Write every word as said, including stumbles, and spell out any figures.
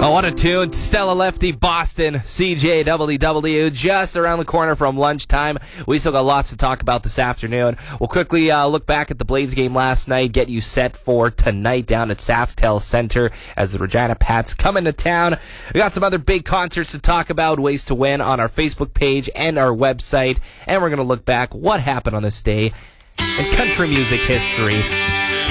Oh, what a tune. Stella Lefty, Boston, C J W W, just around the corner from lunchtime. We still got lots to talk about this afternoon. We'll quickly uh, look back at the Blades game last night, get you set for tonight down at SaskTel Center as the Regina Pats come into town. We got some other big concerts to talk about, ways to win on our Facebook page and our website, and we're going to look back what happened on this day in country music history.